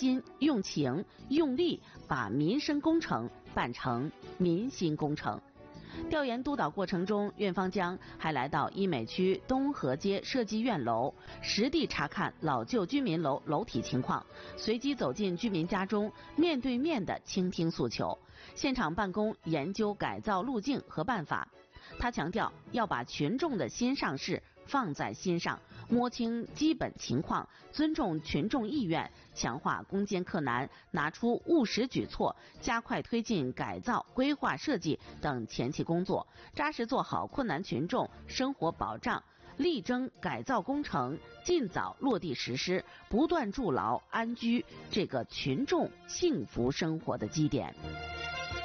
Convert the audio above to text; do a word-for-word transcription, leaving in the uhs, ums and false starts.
心、用情、用力，把民生工程办成民心工程。调研督导过程中，院方将还来到医美区东河街设计院楼，实地查看老旧居民楼楼体情况，随机走进居民家中，面对面地倾听诉求，现场办公研究改造路径和办法。他强调要把群众的心上事放在心上，摸清基本情况，尊重群众意愿，强化攻坚克难，拿出务实举措，加快推进改造、规划设计等前期工作，扎实做好困难群众生活保障，力争改造工程尽早落地实施，不断筑牢安居这个群众幸福生活的基点。